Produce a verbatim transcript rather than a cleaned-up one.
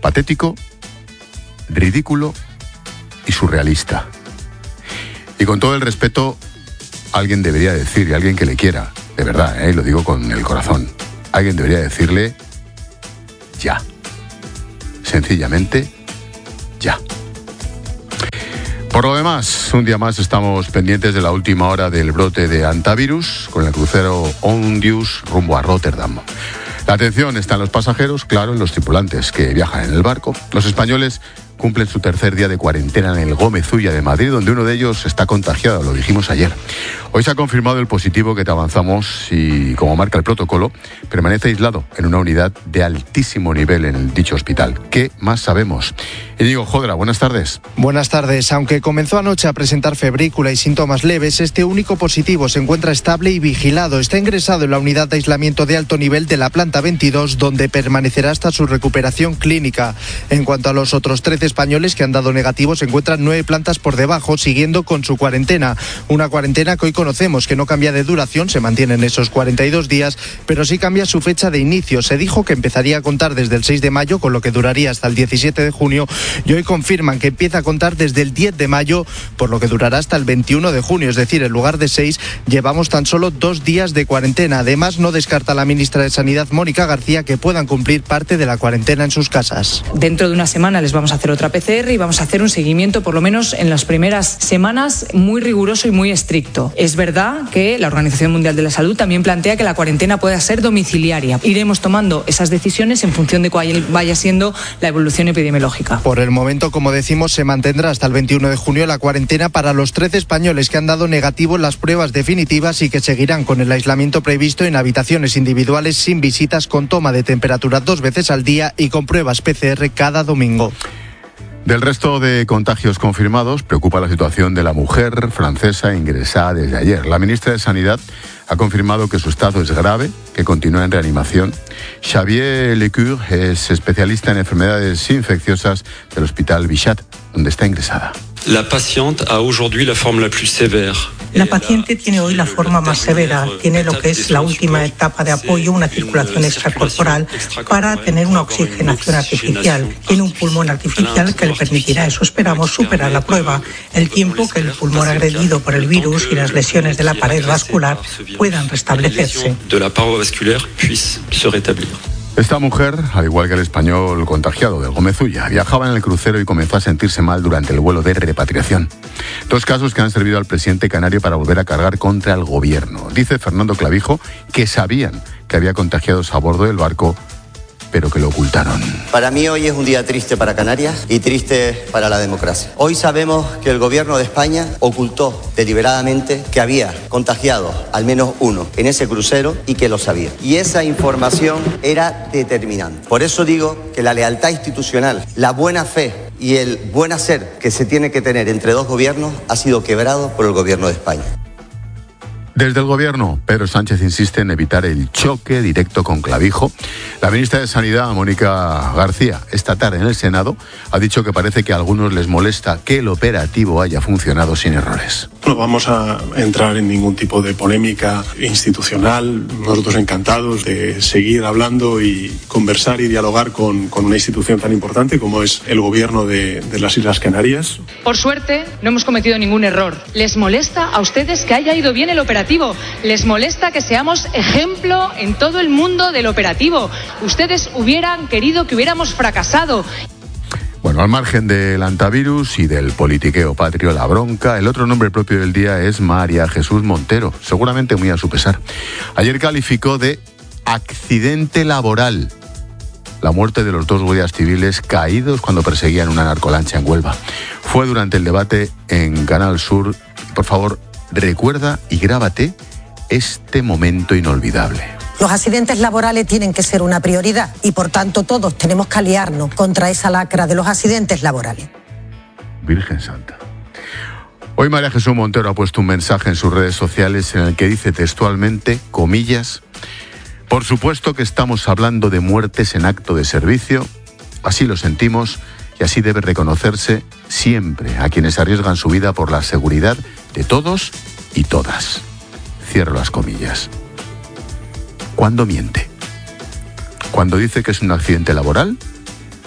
patético, ridículo y surrealista. Y con todo el respeto, alguien debería decir, y alguien que le quiera, de verdad, ¿eh? Lo digo con el corazón, alguien debería decirle ya. Sencillamente, ya. Por lo demás, un día más estamos pendientes de la última hora del brote de hantavirus con el crucero Ondius rumbo a Rotterdam. La atención está en los pasajeros, claro, en los tripulantes que viajan en el barco. Los españoles cumplen su tercer día de cuarentena en el Gómez Ulla de Madrid, donde uno de ellos está contagiado, lo dijimos ayer. Hoy se ha confirmado el positivo que te avanzamos y, como marca el protocolo, permanece aislado en una unidad de altísimo nivel en dicho hospital. ¿Qué más sabemos? Íñigo Jodra, buenas tardes. Buenas tardes. Aunque comenzó anoche a presentar febrícula y síntomas leves, este único positivo se encuentra estable y vigilado. Está ingresado en la unidad de aislamiento de alto nivel de la planta veintidós, donde permanecerá hasta su recuperación clínica. En cuanto a los otros trece españoles que han dado negativo, se encuentran nueve plantas por debajo, siguiendo con su cuarentena. Una cuarentena que hoy conocemos que no cambia de duración, se mantiene en esos cuarenta y dos días, pero sí cambia su fecha de inicio. Se dijo que empezaría a contar desde el seis de mayo, con lo que duraría hasta el diecisiete de junio, y hoy confirman que empieza a contar desde el diez de mayo, por lo que durará hasta el veintiuno de junio, es decir, en lugar de seis, llevamos tan solo dos días de cuarentena. Además, no descarta la ministra de Sanidad, Mónica García, que puedan cumplir parte de la cuarentena en sus casas. Dentro de una semana les vamos a hacer otra P C R y vamos a hacer un seguimiento, por lo menos en las primeras semanas, muy riguroso y muy estricto. Es verdad que la Organización Mundial de la Salud también plantea que la cuarentena pueda ser domiciliaria. Iremos tomando esas decisiones en función de cuál vaya siendo la evolución epidemiológica. Por el momento, como decimos, se mantendrá hasta el veintiuno de junio la cuarentena para los trece españoles que han dado negativo en las pruebas definitivas y que seguirán con el aislamiento previsto en habitaciones individuales sin visitas, con toma de temperatura dos veces al día y con pruebas P C R cada domingo. Del resto de contagios confirmados, preocupa la situación de la mujer francesa ingresada desde ayer. La ministra de Sanidad ha confirmado que su estado es grave, que continúa en reanimación. Xavier Lecour es especialista en enfermedades infecciosas del Hospital Bichat, donde está ingresada. La paciente a aujourd'hui la forme la plus sévère. La paciente tiene hoy la forma más severa, tiene lo que es la última etapa de apoyo, una circulación extracorporal para tener una oxigenación artificial. Tiene un pulmón artificial que le permitirá, eso esperamos, superar la prueba. El tiempo que el pulmón agredido por el virus y las lesiones de la pared vascular puedan restablecerse. De la paroi vasculaire puisse se rétablir. Esta mujer, al igual que el español contagiado del Gómez Ulla, viajaba en el crucero y comenzó a sentirse mal durante el vuelo de repatriación. Dos casos que han servido al presidente canario para volver a cargar contra el gobierno. Dice Fernando Clavijo que sabían que había contagiados a bordo del barco, pero que lo ocultaron. Para mí hoy es un día triste para Canarias y triste para la democracia. Hoy sabemos que el gobierno de España ocultó deliberadamente que había contagiado al menos uno en ese crucero y que lo sabía. Y esa información era determinante. Por eso digo que la lealtad institucional, la buena fe y el buen hacer que se tiene que tener entre dos gobiernos ha sido quebrado por el gobierno de España. Desde el gobierno, Pedro Sánchez insiste en evitar el choque directo con Clavijo. La ministra de Sanidad, Mónica García, esta tarde en el Senado, ha dicho que parece que a algunos les molesta que el operativo haya funcionado sin errores. No vamos a entrar en ningún tipo de polémica institucional. Nosotros encantados de seguir hablando y conversar y dialogar con, con una institución tan importante como es el gobierno de, de las Islas Canarias. Por suerte, no hemos cometido ningún error. ¿Les molesta a ustedes que haya ido bien el operativo? ¿Les molesta que seamos ejemplo en todo el mundo del operativo? Ustedes hubieran querido que hubiéramos fracasado. Bueno, al margen del hantavirus y del politiqueo patrio, la bronca, el otro nombre propio del día es María Jesús Montero, seguramente muy a su pesar. Ayer calificó de accidente laboral la muerte de los dos guardias civiles caídos cuando perseguían una narcolancha en Huelva. Fue durante el debate en Canal Sur. Por favor, recuerda y grábate este momento inolvidable. Los accidentes laborales tienen que ser una prioridad y, por tanto, todos tenemos que aliarnos contra esa lacra de los accidentes laborales. Virgen Santa. Hoy María Jesús Montero ha puesto un mensaje en sus redes sociales en el que dice textualmente, comillas, por supuesto que estamos hablando de muertes en acto de servicio, así lo sentimos y así debe reconocerse siempre a quienes arriesgan su vida por la seguridad de todos y todas. Cierro las comillas. ¿Cuándo miente? ¿Cuando dice que es un accidente laboral